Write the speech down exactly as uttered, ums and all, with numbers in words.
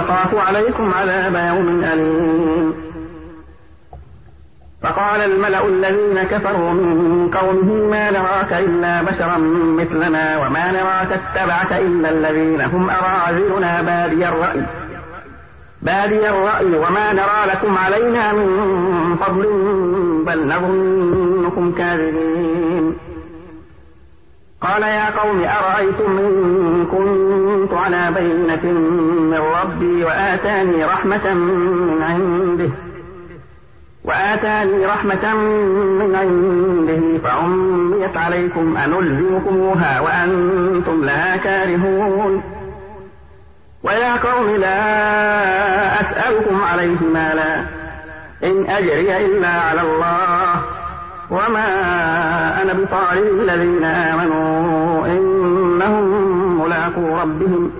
أخاف عليكم عذاب يوم أليم. فقال الملأ الذين كفروا من قومه ما نراك إلا بشرا مثلنا وما نراك اتبعك إلا الذين هم أراذلنا بادي الرأي بادي الرأي وما نرى لكم علينا من فضل بل نظنكم كاذبين. قال يا قوم أرأيتم إن كنت على بينة من ربي وآتاني رحمة من عنده وآتاني رحمة من عنده فعميت عليكم أنلزمكموها وأنتم لها كارهون. ويا قوم لا أسألكم عليه مالا إن أجري إلا على الله وما أنا بطارد الذين آمنوا إنهم ملاقو ربهم